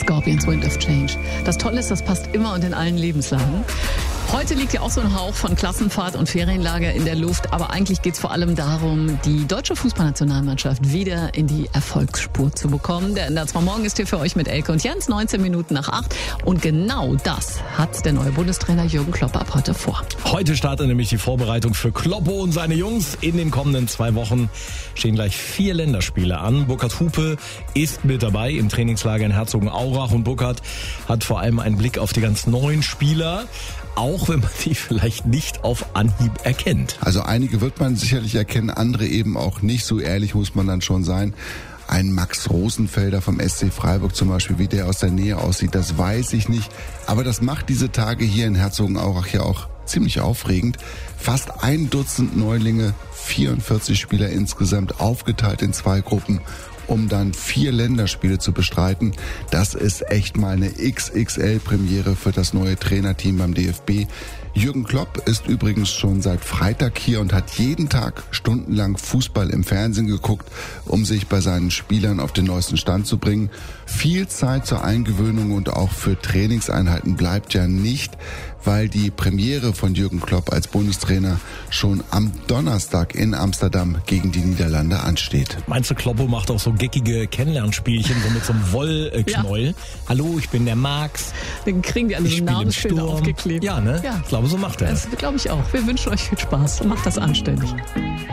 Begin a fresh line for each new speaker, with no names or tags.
Scorpions, Wind of Change. Das Tolle ist, das passt immer und in allen Lebenslagen. Heute liegt ja auch so ein Hauch von Klassenfahrt und Ferienlager in der Luft, aber eigentlich geht es vor allem darum, die deutsche Fußballnationalmannschaft wieder in die Erfolgsspur zu bekommen. Der NDR2 Morgen ist hier für euch mit Elke und Jens, 19 Minuten nach 8. Und genau das hat der neue Bundestrainer Jürgen Klopp ab heute vor.
Heute startet nämlich die Vorbereitung für Kloppo und seine Jungs. In den kommenden 2 Wochen stehen gleich 4 Länderspiele an. Burkhard Hupe ist mit dabei im Trainingslager in Herzogenaurach und Burkhard hat vor allem einen Blick auf die ganz neuen Spieler, auch wenn man die vielleicht nicht auf Anhieb erkennt.
Also einige wird man sicherlich erkennen, andere eben auch nicht. So ehrlich muss man dann schon sein. Ein Max Rosenfelder vom SC Freiburg zum Beispiel, wie der aus der Nähe aussieht, das weiß ich nicht. Aber das macht diese Tage hier in Herzogenaurach ja auch ziemlich aufregend. Fast 1 Dutzend Neulinge, 44 Spieler insgesamt, aufgeteilt in 2 Gruppen, um dann 4 Länderspiele zu bestreiten. Das ist echt mal eine XXL-Premiere für das neue Trainerteam beim DFB. Jürgen Klopp ist übrigens schon seit Freitag hier und hat jeden Tag stundenlang Fußball im Fernsehen geguckt, um sich bei seinen Spielern auf den neuesten Stand zu bringen. Viel Zeit zur Eingewöhnung und auch für Trainingseinheiten bleibt ja nicht, weil die Premiere von Jürgen Klopp als Bundestrainer schon am Donnerstag in Amsterdam gegen die Niederlande ansteht.
Meinst du, Kloppo macht auch so geckige Kennenlernspielchen, so mit so einem Wollknäuel? Ja. Hallo, ich bin der Max.
Dann kriegen die alle so Namensschilder aufgeklebt.
Ja, ne?
Ja.
Ich glaube, so macht er.
Das glaube ich auch. Wir wünschen euch viel Spaß. Macht das anständig.